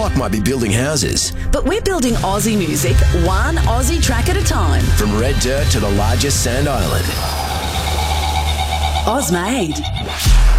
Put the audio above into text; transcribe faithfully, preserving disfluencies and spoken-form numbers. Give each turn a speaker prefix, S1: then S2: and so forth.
S1: Flock might be building houses.
S2: But we're building Aussie music, one Aussie track at a time.
S1: From red dirt to the largest sand island.
S2: Ozmade.